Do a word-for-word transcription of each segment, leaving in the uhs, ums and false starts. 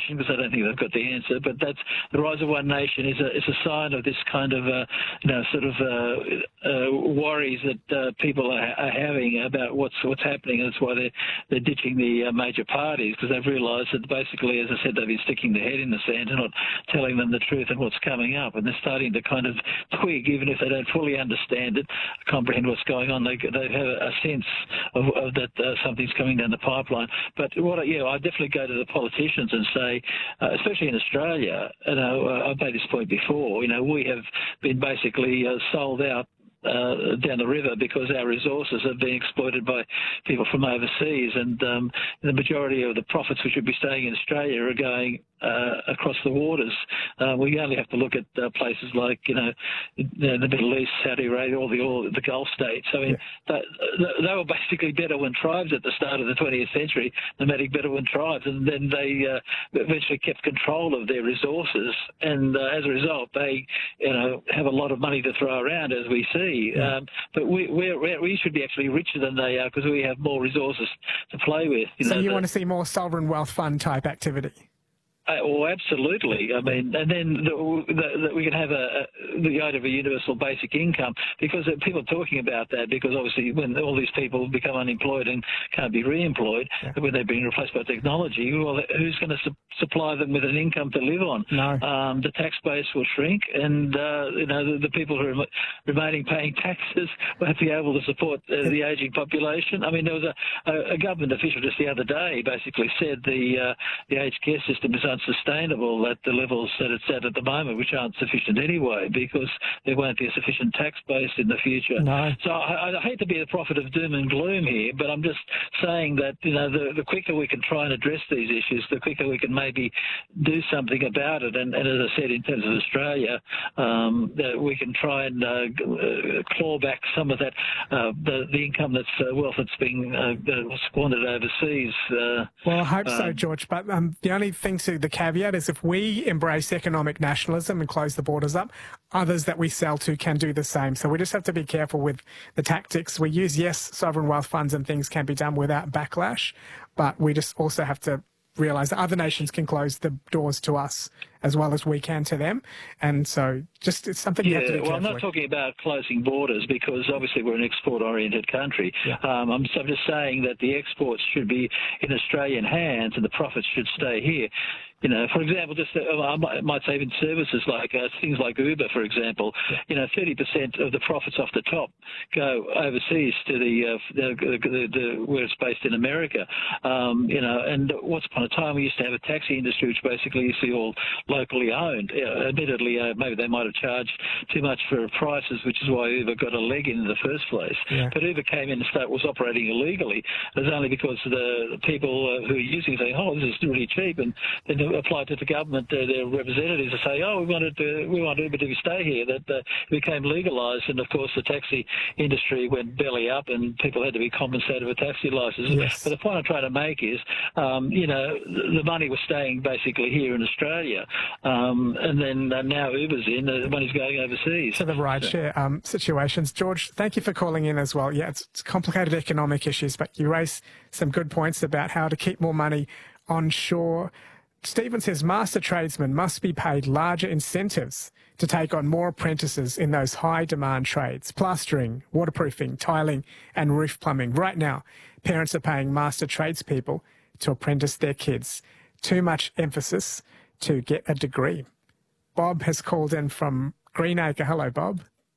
question because I don't think they've got the answer. But that's the rise of One Nation is a is a sign of this kind of uh, you know sort of uh, uh, worries that uh, people are, are having about what's what's happening. And that's why they're they're ditching the uh, major parties, because they've realised that basically, as I said, they've been sticking their head in the sand and not telling them the truth and what's coming up. And they're starting to kind of twig, even if they don't fully understand it, comprehend what's going on. They they have a sense of, of that uh, something's coming down the pipeline. But what yeah, I definitely go to the politicians and say, uh, especially in Australia, you know, uh, I've made this point before. You know, we have been basically uh, sold out Uh, down the river because our resources are being exploited by people from overseas, and um, the majority of the profits which would be staying in Australia are going uh, across the waters. Uh, we only have to look at uh, places like, you know, the Middle East, Saudi Arabia, all the all the Gulf states. I mean, yeah. they, they were basically Bedouin tribes at the start of the twentieth century, nomadic Bedouin tribes, and then they uh, eventually kept control of their resources, and uh, as a result, they, you know, have a lot of money to throw around, as we see. Yeah. Um, but we we're, we're, we should be actually richer than they are because we have more resources to play with. You so know, you the, want to see more sovereign wealth fund type activity? Uh, oh, absolutely. I mean, and then the, the, the, we can have a, a, the idea of a universal basic income, because people are talking about that, because obviously when all these people become unemployed and can't be re-employed, yeah. when they're being replaced by technology, well, who's going to su supply them with an income to live on? No. Um, the tax base will shrink, and uh, you know the, the people who are remaining paying taxes won't be able to support uh, the ageing population. I mean, there was a, a, a government official just the other day basically said the uh, the aged care system is unsustainable at the levels that it's at at the moment, which aren't sufficient anyway, because there won't be a sufficient tax base in the future. No. So I, I hate to be the prophet of doom and gloom here, but I'm just saying that, you know, the, the quicker we can try and address these issues, the quicker we can maybe do something about it. And, and as I said, in terms of Australia, um, that we can try and uh, uh, claw back some of that, uh, the, the income that's uh, wealth that's being uh, squandered overseas. Uh, well, I hope um, so, George. But um, the only thing to the caveat is if we embrace economic nationalism and close the borders up, others that we sell to can do the same. So we just have to be careful with the tactics we use. Yes, sovereign wealth funds and things can be done without backlash, but we just also have to realise that other nations can close the doors to us as well as we can to them. And so just it's something yeah, you have to be well, careful I'm not with. talking about closing borders, because obviously we're an export-oriented country. Yeah. Um, I'm, I'm just saying that the exports should be in Australian hands and the profits should stay here. You know, for example, just uh, I might say even services like uh, things like Uber, for example. Yeah. You know, thirty percent of the profits off the top go overseas to the, uh, the, the, the where it's based in America. Um, you know, and once upon a time we used to have a taxi industry which basically used to be all locally owned. You know, admittedly, uh, maybe they might have charged too much for prices, which is why Uber got a leg in in the first place. Yeah. But Uber came in and started, was operating illegally. It was only because the, the people uh, who are using it saying, oh, this is really cheap, and then applied to the government, uh, their representatives, to say, oh, we wanted to, we want Uber to stay here. That uh, became legalised, and of course the taxi industry went belly up, and people had to be compensated with taxi licences. Yes. But the point I'm trying to make is, um, you know, the money was staying basically here in Australia, um, and then uh, now Uber's in, uh, the money's going overseas. To the rideshare um, situations. George, thank you for calling in as well. Yeah, it's, it's complicated economic issues, but you raise some good points about how to keep more money onshore. Stephen says master tradesmen must be paid larger incentives to take on more apprentices in those high-demand trades: plastering, waterproofing, tiling and roof plumbing. Right now, parents are paying master tradespeople to apprentice their kids. Too much emphasis to get a degree. Bob has called in from Greenacre. Hello, Bob.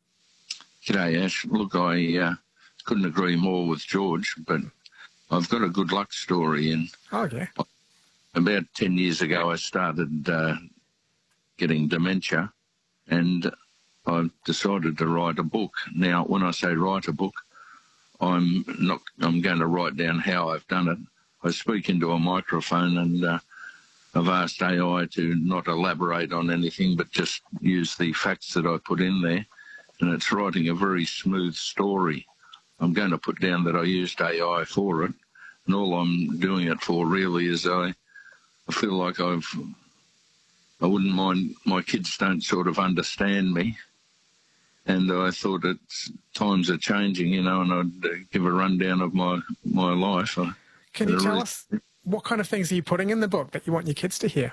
G'day, Ash. Look, I uh, couldn't agree more with George, but I've got a good luck story. And oh, yeah. About ten years ago, I started uh, getting dementia, and I decided to write a book. Now, when I say write a book, I'm not. I'm going to write down how I've done it. I speak into a microphone, and uh, I've asked A I to not elaborate on anything, but just use the facts that I put in there, and it's writing a very smooth story. I'm going to put down that I used A I for it, and all I'm doing it for really is I. I feel like I've, I wouldn't mind, my kids don't sort of understand me, and I thought it's, times are changing, you know, and I'd uh, give a rundown of my, my life. Can you tell us what kind of things are you putting in the book that you want your kids to hear?